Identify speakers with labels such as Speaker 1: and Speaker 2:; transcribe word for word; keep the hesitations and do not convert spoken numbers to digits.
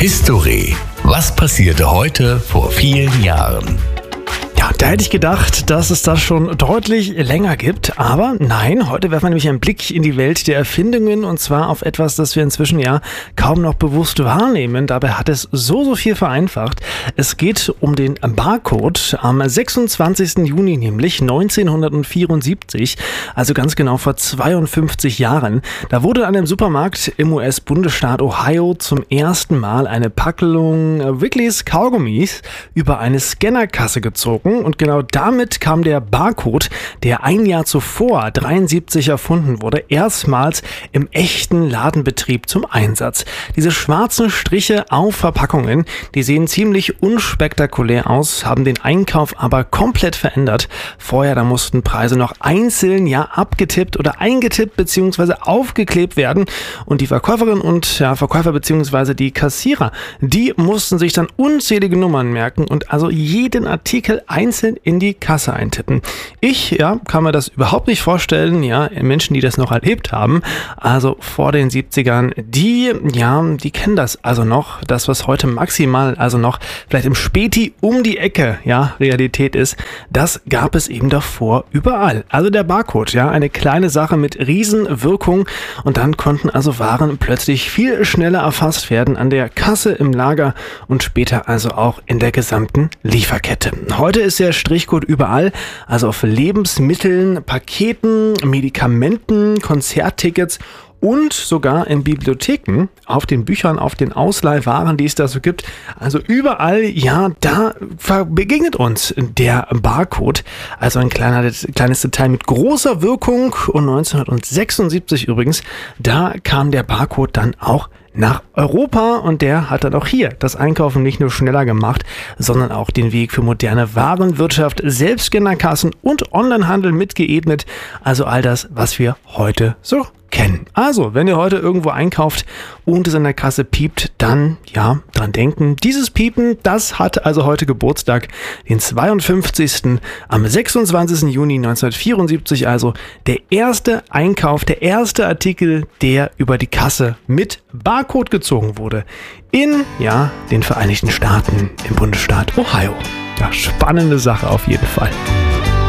Speaker 1: History. Was passierte heute vor vielen Jahren?
Speaker 2: Ja, da hätte ich gedacht, dass es das schon deutlich länger gibt. Aber nein, heute werfen wir nämlich einen Blick in die Welt der Erfindungen und zwar auf etwas, das wir inzwischen ja kaum noch bewusst wahrnehmen. Dabei hat es so, so viel vereinfacht. Es geht um den Barcode. Am sechsundzwanzigsten Juni nämlich neunzehnhundertvierundsiebzig, also ganz genau vor zweiundfünfzig Jahren, da wurde an einem Supermarkt im U S-Bundesstaat Ohio zum ersten Mal eine Packung Wrigley's Kaugummis über eine Scannerkasse gezogen. Und genau damit kam der Barcode, der ein Jahr zuvor, dreiundsiebzig, erfunden wurde, erstmals im echten Ladenbetrieb zum Einsatz. Diese schwarzen Striche auf Verpackungen, die sehen ziemlich unspektakulär aus, haben den Einkauf aber komplett verändert. Vorher, da mussten Preise noch einzeln ja abgetippt oder eingetippt bzw. aufgeklebt werden und die Verkäuferin und ja, Verkäufer bzw. die Kassierer, die mussten sich dann unzählige Nummern merken und also jeden Artikel einzeln in die Kasse eintippen. Ich, ja, kann mir das überhaupt nicht vorstellen, ja, Menschen, die das noch erlebt haben, also vor den siebzigern, die, ja, die kennen das also noch, das, was heute maximal, also noch vielleicht im Späti um die Ecke, ja, Realität ist, das gab es eben davor überall. Also der Barcode, ja, eine kleine Sache mit Riesenwirkung und dann konnten also Waren plötzlich viel schneller erfasst werden an der Kasse, im Lager und später also auch in der gesamten Lieferkette. Heute ist der Strichcode überall, also auf Lebensmitteln, Paketen, Medikamenten, Konzerttickets und sogar in Bibliotheken, auf den Büchern, auf den Ausleihwaren, die es da so gibt. Also überall, ja, da begegnet uns der Barcode. Also ein kleiner, kleines Detail mit großer Wirkung. Und neunzehnhundertsechsundsiebzig übrigens, da kam der Barcode dann auch nach Europa und der hat dann auch hier das Einkaufen nicht nur schneller gemacht, sondern auch den Weg für moderne Warenwirtschaft, Selbstscannerkassen und Onlinehandel mitgeebnet. Also all das, was wir heute so kennen. Also, wenn ihr heute irgendwo einkauft und es an der Kasse piept, dann, ja, dran denken. Dieses Piepen, das hat also heute Geburtstag, den zweiundfünfzigsten am sechsundzwanzigsten Juni neunzehnhundertvierundsiebzig, also der erste Einkauf, der erste Artikel, der über die Kasse mit Barcode gezogen wurde in, ja, den Vereinigten Staaten im Bundesstaat Ohio. Ja, spannende Sache auf jeden Fall.